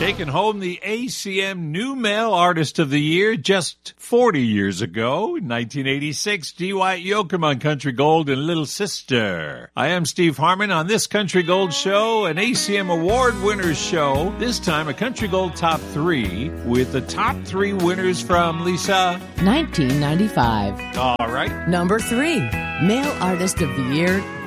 taking home the ACM New Male Artist of the Year just 40 years ago, in 1986, Dwight Yoakam on Country Gold and Little Sister. I am Steve Harmon on this Country Gold show, an ACM Award winners show. This time a Country Gold Top 3 with the top 3 winners from, Lisa, 1995. All right. Number 3, Male Artist of the Year,